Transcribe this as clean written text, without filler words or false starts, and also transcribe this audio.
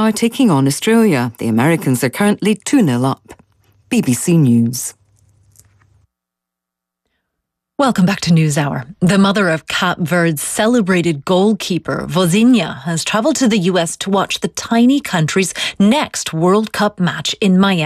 are taking on Australia. The Americans are currently 2-0 up. BBC News. Welcome back to NewsHour. The mother of Cape Verde's celebrated goalkeeper, Vozinha, has travelled to the US to watch the tiny country's next World Cup match in Miami.